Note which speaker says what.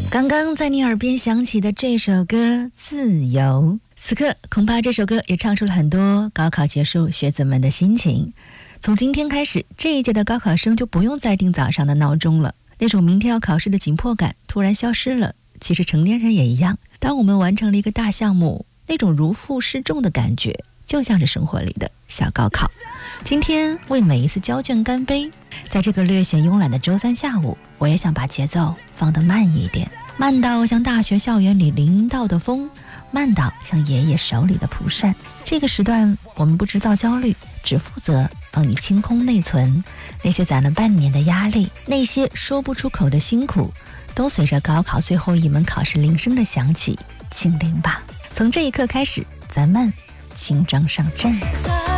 Speaker 1: 刚刚在你耳边响起的这首歌《自由》，此刻恐怕这首歌也唱出了很多高考结束学子们的心情。从今天开始，这一届的高考生就不用再定早上的闹钟了，那种明天要考试的紧迫感突然消失了。其实成年人也一样，当我们完成了一个大项目，那种如负适重的感觉就像是生活里的小高考。今天为每一次交卷干杯，在这个略显慵懒的周三下午，我也想把节奏放得慢一点，慢到像大学校园里林荫道的风，慢到像爷爷手里的蒲扇。这个时段我们不制造焦虑，只负责帮你清空内存，那些攒了半年的压力，那些说不出口的辛苦，都随着高考最后一门考试铃声的响起清零吧。从这一刻开始，咱们轻装上阵。